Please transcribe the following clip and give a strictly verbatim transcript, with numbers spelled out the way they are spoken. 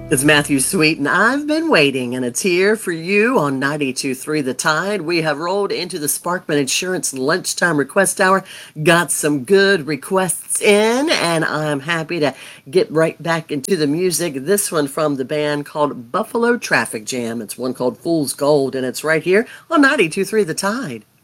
It's Matthew Sweet, and I've been waiting, and it's here for you on ninety-two point three The Tide. We have rolled into the Sparkman Insurance Lunchtime Request Hour, got some good requests in, and I'm happy to get right back into the music. This one from the band called Buffalo Traffic Jam. It's one called Fool's Gold, and it's right here on ninety-two point three The Tide.